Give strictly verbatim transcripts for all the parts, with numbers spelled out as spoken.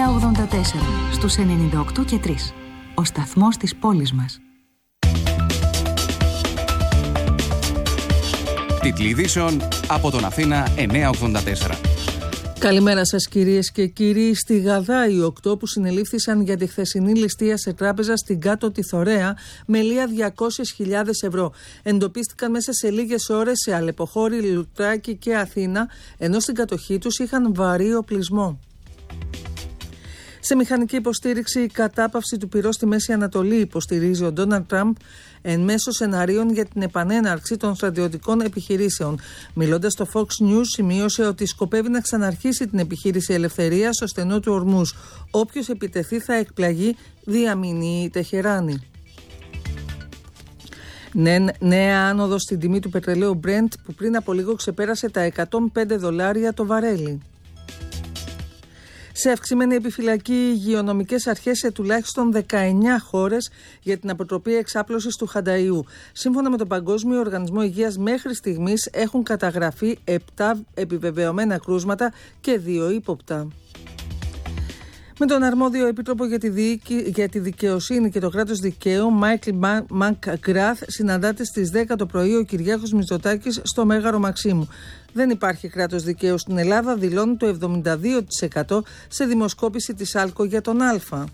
εννιακόσια ογδόντα τέσσερα στους ενενήντα οκτώ και τρία. Ο σταθμός της πόλης μας. Τίτλοι ειδήσεων από τον Αθήνα εννιακόσια ογδόντα τέσσερα. Καλημέρα σας κυρίες και κύριοι. Στη Γαδά οι οκτώ που συνελήφθησαν για τη χθεσινή ληστεία σε τράπεζα στην Κάτω Θωρέα με λία διακόσιες χιλιάδες ευρώ. Εντοπίστηκαν μέσα σε λίγες ώρες σε Αλεποχώρη, Λουτράκη και Αθήνα, ενώ στην κατοχή τους είχαν βαρύ οπλισμό. Σε μηχανική υποστήριξη, η κατάπαυση του πυρός στη Μέση Ανατολή υποστηρίζει ο Ντόναλντ Τραμπ εν μέσω σεναρίων για την επανέναρξη των στρατιωτικών επιχειρήσεων. Μιλώντας στο Fox News, σημείωσε ότι σκοπεύει να ξαναρχίσει την επιχείρηση ελευθερίας στο στενό του Ορμούζ. Όποιος επιτεθεί θα εκπλαγεί, διαμηνεί η Τεχεράνη. Νέα άνοδο στην τιμή του πετρελαίου Brent που πριν από λίγο ξεπέρασε τα εκατόν πέντε δολάρια το βαρέλι. Σε αυξημένη επιφυλακή οι υγειονομικές αρχές σε τουλάχιστον δεκαεννιά χώρες για την αποτροπή εξάπλωσης του χανταϊού. Σύμφωνα με τον Παγκόσμιο Οργανισμό Υγείας, μέχρι στιγμής έχουν καταγραφεί επτά επιβεβαιωμένα κρούσματα και δύο ύποπτα. Με τον αρμόδιο επίτροπο για τη, διοίκη, για τη δικαιοσύνη και το κράτος δικαίου, Μάικλ Μακγκράθ, συναντάται στις δέκα το πρωί ο Κυριάκος Μητσοτάκης στο Μέγαρο Μαξίμου. Δεν υπάρχει κράτος δικαίου στην Ελλάδα, δηλώνει το εβδομήντα δύο τοις εκατό σε δημοσκόπηση της Άλκο για τον Α.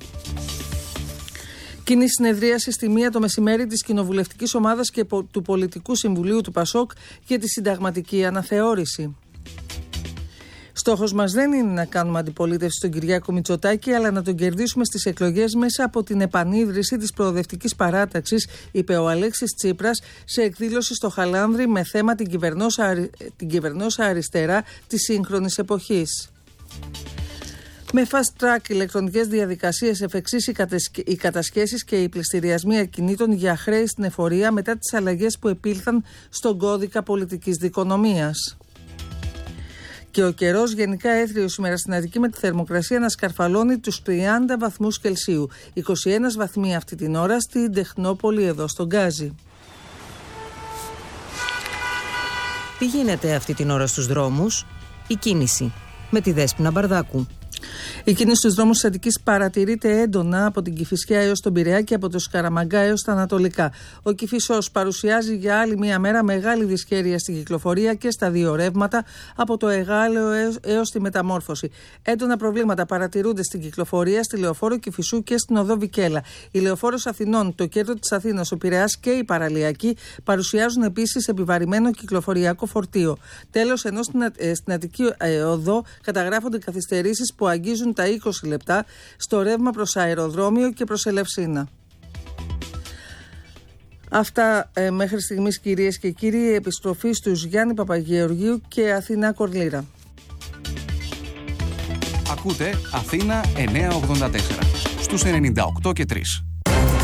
Κοινή συνεδρίαση στη μία το μεσημέρι της Κοινοβουλευτικής Ομάδας και του Πολιτικού Συμβουλίου του ΠΑΣΟΚ για τη συνταγματική αναθεώρηση. Στόχος μας δεν είναι να κάνουμε αντιπολίτευση στον Κυριάκο Μητσοτάκη, αλλά να τον κερδίσουμε στις εκλογές μέσα από την επανίδρυση της προοδευτικής παράταξης, είπε ο Αλέξης Τσίπρας σε εκδήλωση στο Χαλάνδρι με θέμα την κυβερνόσα, αρι... την κυβερνόσα αριστερά της σύγχρονης εποχής. Με fast track ηλεκτρονικές διαδικασίες εφ' εξής οι κατασχέσεις και οι πληστηριασμοί ακινήτων για χρέη στην εφορία μετά τις αλλαγές που επήλθαν στον κώδικα πολιτικής δικονομίας. Και ο καιρός γενικά έθριο σήμερα στην Αττική με τη θερμοκρασία να σκαρφαλώνει τους τριάντα βαθμούς Κελσίου. είκοσι ένα βαθμοί αυτή την ώρα στην Τεχνόπολη εδώ στον Γκάζι. Τι γίνεται αυτή την ώρα στους δρόμους? Η κίνηση με τη Δέσποινα Μπαρδάκου. Η κίνηση στους δρόμους της Αττικής παρατηρείται έντονα από την Κηφισιά έως τον Πειραιά και από το Σκαραμαγκά έως τα Ανατολικά. Ο Κηφισός παρουσιάζει για άλλη μία μέρα μεγάλη δυσχέρεια στην κυκλοφορία και στα δύο ρεύματα από το Εγάλεο έως, έως τη Μεταμόρφωση. Έντονα προβλήματα παρατηρούνται στην κυκλοφορία στη Λεωφόρο Κηφισού και στην Οδό Βικέλα. Η Λεωφόρος Αθηνών, το κέντρο της Αθήνας, ο Πειραιάς και η Παραλιακή παρουσιάζουν επίσης επιβαρημένο κυκλοφοριακό φορτίο. Τέλος, ενώ στην, ε, στην Αττική ε, Οδό καταγράφονται καθυστερήσεις που αγγίζουν τα είκοσι λεπτά στο ρεύμα προς αεροδρόμιο και προς Ελευσίνα. Αυτά ε, μέχρι στιγμής κυρίες και κύριοι. Επιστροφή στους Γιάννη Παπαγεωργίου και Αθηνά Κορλήρα. Ακούτε Αθήνα εννιακόσια ογδόντα τέσσερα στους ενενήντα οκτώ και τρία.